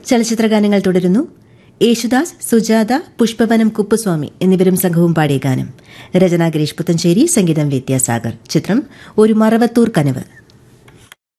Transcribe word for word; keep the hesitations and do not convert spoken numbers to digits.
ചലച്ചിത്രഗാനങ്ങൾ തുടരുന്നു. യേശുദാസ്, സുജാത, പുഷ്പവനം കുപ്പുസ്വാമി എന്നിവരും സംഘവും പാടിയ ഗാനം. രചന ഗിരീഷ് പുത്തഞ്ചേരി, സംഗീതം വിദ്യാസാഗർ. ചിത്രം ഒരു മറവത്തൂർ കനവ്.